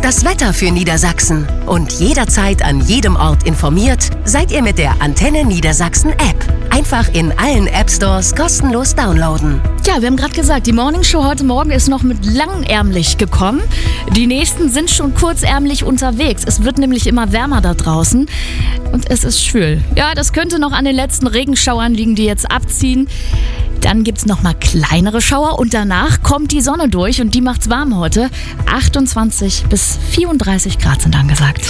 Das Wetter für Niedersachsen. Und jederzeit an jedem Ort informiert seid ihr mit der Antenne Niedersachsen App. Einfach in allen App-Stores kostenlos downloaden. Ja, wir haben gerade gesagt, die Morningshow heute Morgen ist noch mit langärmlich gekommen. Die nächsten sind schon kurzärmlich unterwegs. Es wird nämlich immer wärmer da draußen und es ist schwül. Ja, das könnte noch an den letzten Regenschauern liegen, die jetzt abziehen. Dann gibt es nochmal kleinere Schauer und danach kommt die Sonne durch und die macht's warm heute. 28 bis 34 Grad sind angesagt.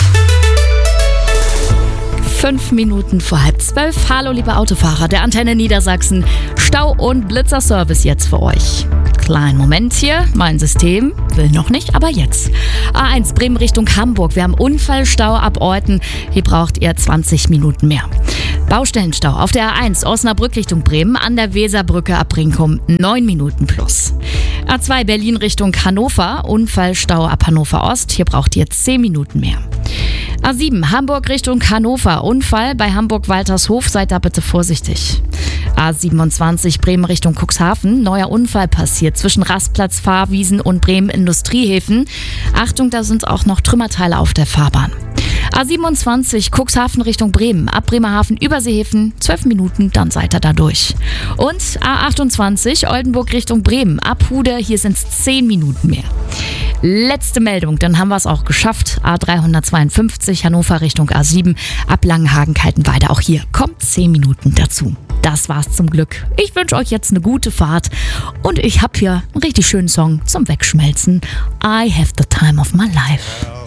5 Minuten vor 11:30. Hallo liebe Autofahrer der Antenne Niedersachsen. Stau- und Blitzerservice jetzt für euch. Kleinen Moment hier, mein System will noch nicht, aber jetzt. A1 Bremen Richtung Hamburg. Wir haben Unfallstau ab Orten. Hier braucht ihr 20 Minuten mehr. Baustellenstau auf der A1 Osnabrück Richtung Bremen an der Weserbrücke ab Brinkum 9 Minuten plus. A2 Berlin Richtung Hannover. Unfallstau ab Hannover Ost. Hier braucht ihr 10 Minuten mehr. A7 Hamburg Richtung Hannover. Unfall bei Hamburg-Waltershof. Seid da bitte vorsichtig. A27 Bremen Richtung Cuxhaven. Neuer Unfall passiert zwischen Rastplatz, Fahrwiesen und Bremen Industriehäfen. Achtung, da sind auch noch Trümmerteile auf der Fahrbahn. A27 Cuxhaven Richtung Bremen. Ab Bremerhaven Überseehäfen 12 Minuten, dann seid ihr da durch. Und A28 Oldenburg Richtung Bremen. Ab Hude, hier sind es 10 Minuten mehr. Letzte Meldung, dann haben wir es auch geschafft. A352 Hannover Richtung A7. Ab Langenhagen-Kaltenweide. Auch hier kommt 10 Minuten dazu. Das war's zum Glück. Ich wünsche euch jetzt eine gute Fahrt und ich habe hier einen richtig schönen Song zum Wegschmelzen. I have the time of my life.